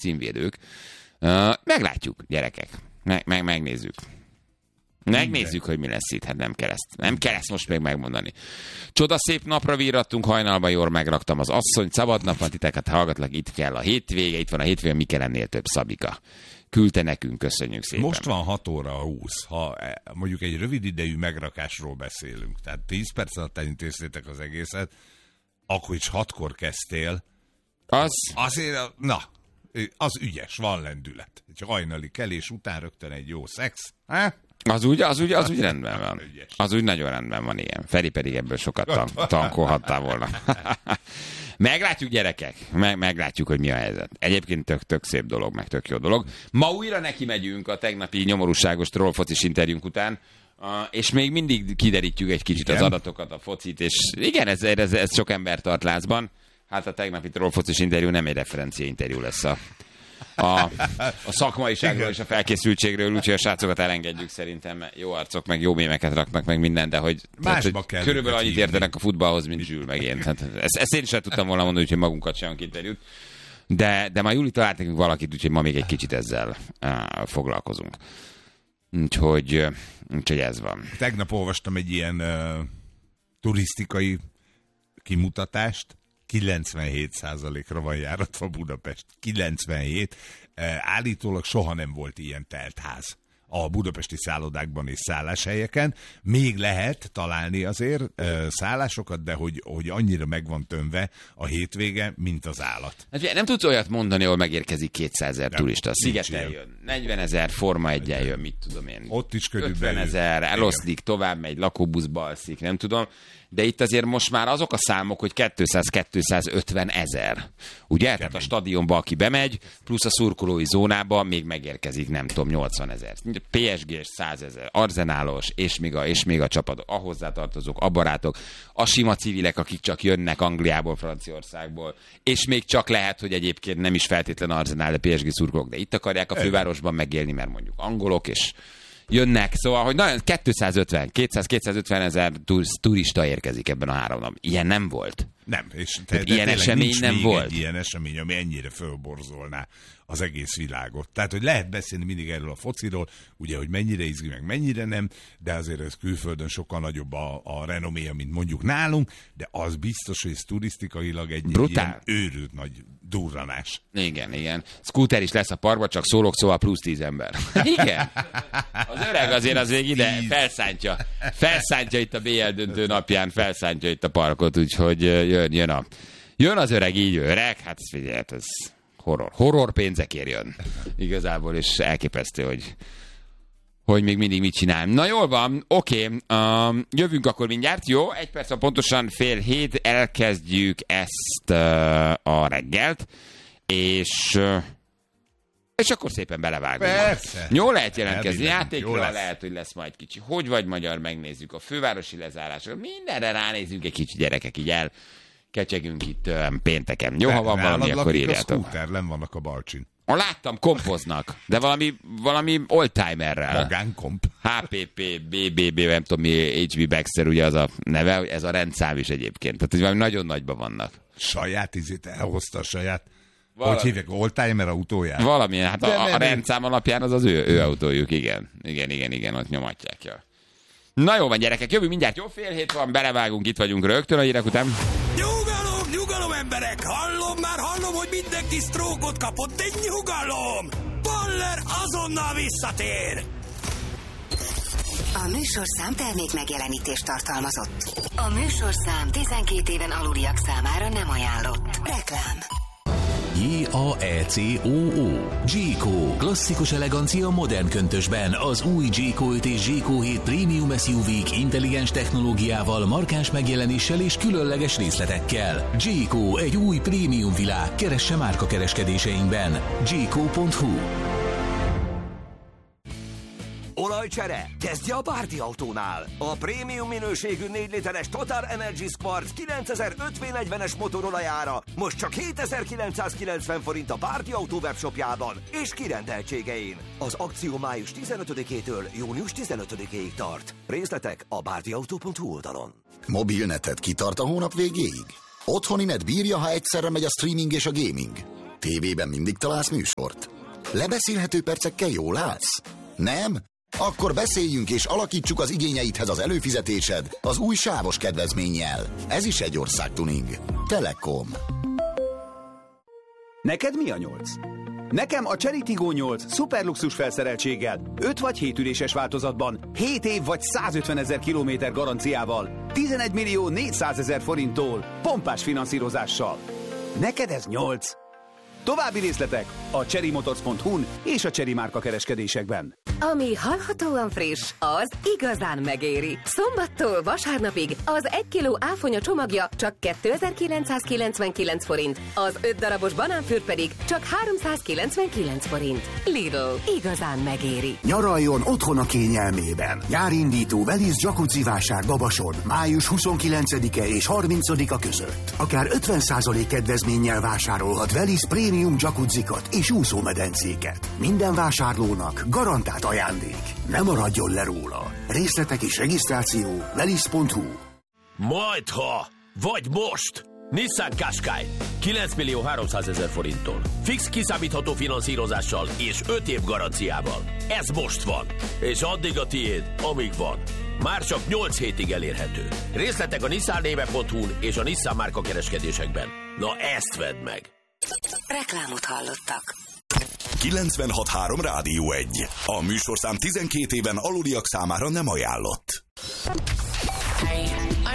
címvédők. Meglátjuk, gyerekek. Megnézzük. Megnézzük, hogy mi lesz itt. Hát nem kell ezt most még megmondani. Csoda szép napra virrattunk, hajnalban jól megraktam az asszony, szabad nap van, titeket hallgatlak, itt kell a hétvége, itt van a hétvége, mi kell ennél több, Szabika. Küldte nekünk, köszönjük szépen. Most van 6 óra 20, ha mondjuk egy rövid idejű megrakásról beszélünk, tehát 10 perc alatt elintéztétek az egészet, akkor is 6-kor kezdtél, azért, az ügyes, van lendület. Egy hajnali kelés után rögtön egy jó szex, Az úgy rendben van. Az úgy nagyon rendben van, ilyen. Feri pedig ebből sokat tankolhattál volna. Meglátjuk, gyerekek. Meglátjuk, hogy mi a helyzet. Egyébként tök szép dolog, meg tök jó dolog. Ma újra neki megyünk a tegnapi nyomorúságos trollfocis interjúnk után, és még mindig kiderítjük egy kicsit az adatokat, a focit, és igen, ez sok ember tart lázban. Hát a tegnapi trollfocis interjú nem egy referencia interjú lesz a szakmaiságról és a felkészültségről, úgyhogy a srácokat elengedjük szerintem. Jó arcok, meg jó mémeket raknak, meg minden, de hogy körülbelül annyit értenek a futballhoz, mint Zsül meg én. Hát ezt én is el tudtam volna mondani, úgyhogy magunkat sem interjút. De ma Júli talált nekünk valakit, úgyhogy ma még egy kicsit ezzel foglalkozunk. Úgyhogy ez van. Tegnap olvastam egy ilyen turisztikai kimutatást, 97%-ra van járatva Budapest. 97. Állítólag soha nem volt ilyen teltház a budapesti szállodákban és szálláshelyeken. Még lehet találni azért szállásokat, de hogy annyira meg van tömve a hétvége, mint az állat. Hát, nem tudsz olyat mondani, ahol megérkezik 200 000 turista. Szigeten jön, 40 000 Forma 1-en jön, mit tudom én. Ott is körülbelül. 50 000, eloszlik, tovább megy, lakóbuszba alszik, nem tudom. De itt azért most már azok a számok, hogy 200-250 000. Ugye? Kemény. Tehát a stadionba, aki bemegy, plusz a szurkolói zónába még megérkezik, nem tudom, 80 000. PSG-s 100 000, Arzenálos, és még a csapatok, a hozzátartozók, a barátok, a sima civilek, akik csak jönnek Angliából, Franciaországból, és még csak lehet, hogy egyébként nem is feltétlen Arzenál, de PSG szurkolók, de itt akarják a fővárosban megélni, mert mondjuk angolok, és jönnek, szóval, hogy nagyon 200-250 000 turista érkezik ebben a 3 nap. Ilyen nem volt. Nem, és ilyen esemény nem volt. Egy ilyen esemény, ami ennyire fölborzolná az egész világot. Tehát, hogy lehet beszélni mindig erről a fociról, ugye, hogy mennyire izgi, meg mennyire nem, de azért ez külföldön sokkal nagyobb a renoméja, mint mondjuk nálunk, de az biztos, hogy ez turisztikailag egy ilyen őrült nagy durranás. Igen. Scooter is lesz a parkban, csak szólok, szóval plusz 10 ember. Igen. Az öreg azért ide felszántja itt a BL döntő napján, felszántja itt a parkot, úgyhogy jön az öreg, így öreg, hát figyelj, ez horror pénzekért jön. Igazából, és elképesztő, hogy még mindig mit csinál. Na jól van, oké, jövünk akkor mindjárt, jó? 1 perc, pontosan 6:30 elkezdjük ezt a reggelt, és akkor szépen belevágunk. Persze. Jó, lehet jelentkezni játékra, lehet, hogy lesz majd kicsi. Hogy vagy magyar, megnézzük a fővárosi lezárásokat. Mindenre ránézzünk egy kicsi, gyerekek, így kecsegünk itt pénteken. Jó, ha van valami, akkor írjátok. A scooter, nem vannak a Balcsin. Láttam, kompoznak, de valami oldtimerrel. Magánkomp. HPP, BBB, nem tudom mi, HB Baxter, ugye az a neve, ez a rendszám is egyébként. Tehát, hogy valami nagyon nagyban vannak. Saját elhozta a saját. Hogy hívják, oldtimer autóját? Valamilyen, hát a rendszám alapján az ő autójuk, igen, ott nyomatják. Ja. Na jó van, gyerekek, jövünk mindjárt, jó, 6:30 van, belevágunk, itt vagyunk rögtön a hírek után. Nyugalom emberek, hallom, hogy mindenki sztrókot kapott, de nyugalom! Baller azonnal visszatér! A műsorszám termék megjelenítést tartalmazott. A műsorszám 12 éven aluliak számára nem ajánlott. Reklám. J-A-E-C-O-O. G-Co. Klasszikus elegancia modern köntösben. Az új G-Co 5 és G-Co 7 Premium SUV-k intelligens technológiával, markáns megjelenéssel és különleges részletekkel. G-Co, egy új prémium világ. Keresse márkakereskedéseinkben. G-Co.hu. Olajcsere? Kezdje a Bárdi Autónál. A prémium minőségű 4 literes Total Energy Squart 9005 V40-es motorolajára most csak 7990 forint a Bárdi Autó webshopjában és kirendeltségein. Az akció május 15-től június 15-ig tart. Részletek a bárdiautó.hu oldalon. Mobilneted kitart a hónap végéig? Otthoni net bírja, ha egyszerre megy a streaming és a gaming? tévében mindig találsz műsort? Lebeszélhető percekkel jól állsz? Nem? Akkor beszéljünk és alakítsuk az igényeidhez az előfizetésed az új sávos kedvezménnyel. Ez is egy országtuning. Telekom. Neked mi a 8? Nekem a Chery Tiggo 8 szuperluxus felszereltséggel, 5 vagy 7 üléses változatban, 7 év vagy 150 000 kilométer garanciával, 11 millió 400 000 forinttól, pompás finanszírozással. Neked ez 8? További részletek a cherrymotors.hu-n és a Chery márka kereskedésekben. Ami hallhatóan friss, az igazán megéri. Szombattól vasárnapig az 1 kiló áfonya csomagja csak 2999 forint, az 5 darabos banánfűr pedig csak 399 forint. Lidl, igazán megéri. Nyaraljon otthon a kényelmében. Nyárindító Velisz jacuzzi vásár Babason május 29-e és 30-a között. Akár 50% kedvezménnyel vásárolhat Velisz prémium jacuzzikat és úszómedencéket. Minden vásárlónak garantált ajándék. Ne maradjon le róla. Részletek és regisztráció velisz.hu. Majdha, vagy most! Nissan Qashqai 9 millió 300 000 forinttól. Fix kiszámítható finanszírozással és 5 év garanciával. Ez most van. És addig a tiéd, amíg van. Már csak 8 hétig elérhető. Részletek a nissannéve.hu-n és a Nissan márka kereskedésekben. Na ezt vedd meg! Reklámot hallottak. 96.3 Rádió 1. A műsorszám 12 éven aluliak számára nem ajánlott. Hey.